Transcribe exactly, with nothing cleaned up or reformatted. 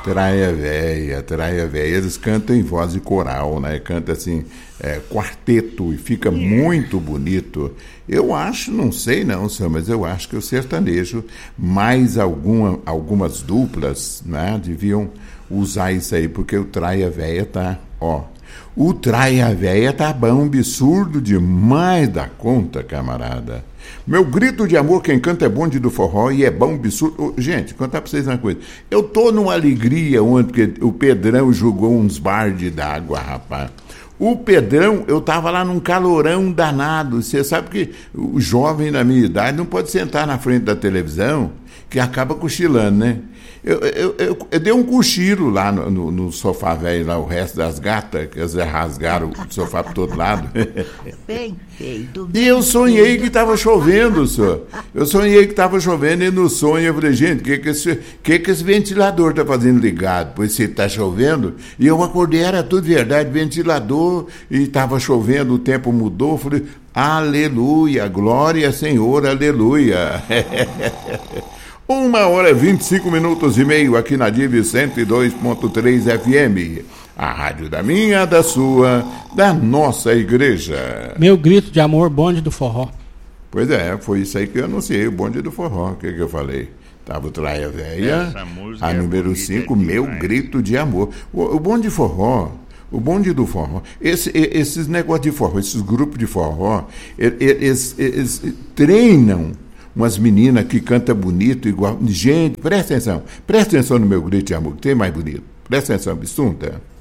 Traia Véia, Traia Véia, eles cantam em voz de coral, né? Canta assim, é, quarteto, e fica muito bonito. Eu acho, não sei não, senhor, mas eu acho que o sertanejo, mais alguma, algumas duplas, né, deviam usar isso aí, porque o Traia Véia tá, ó, o Traia Véia tá bom, absurdo demais da conta, camarada. Meu grito de amor, quem canta é bonde do forró e é bom absurdo. Gente, contar pra vocês uma coisa. Eu tô numa alegria ontem, porque o Pedrão jogou uns balde d'água, rapaz. O Pedrão, eu tava lá num calorão danado. Você sabe que o jovem da minha idade não pode sentar na frente da televisão, que acaba cochilando, né? Eu, eu, eu, eu dei um cochilo lá no, no, no sofá velho, lá, o resto das gatas, que elas rasgaram o sofá para todo lado. Bem feito. E eu sonhei que estava chovendo, senhor. Eu sonhei que estava chovendo e no sonho eu falei, gente, o que, que, esse, que, que esse ventilador está fazendo ligado? Pois se está chovendo. E eu acordei, era tudo verdade, ventilador, e estava chovendo, o tempo mudou. Eu falei, aleluia, glória, Senhor, aleluia. Uma hora e vinte e cinco minutos e meio aqui na Div cento e dois ponto três F M. A rádio da minha, da sua, da nossa igreja. Meu grito de amor, bonde do forró. Pois é, foi isso aí que eu anunciei, o bonde do forró. O que, que eu falei? Tava o Traia Véia, a número cinco, Meu Grito de Amor. O, o bonde de forró, o bonde do forró, esse, esses negócios de forró, esses grupos de forró, eles, eles, eles treinam umas meninas que cantam bonito, igual. Gente, presta atenção. Presta atenção no meu grito de amor, que tem mais bonito. Presta atenção, Bissunta.